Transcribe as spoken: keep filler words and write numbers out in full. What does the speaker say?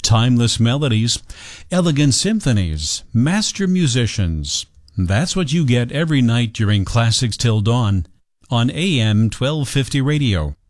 Timeless melodies, elegant symphonies, master musicians. That's what you get every night during Classics Till Dawn on A M twelve fifty radio.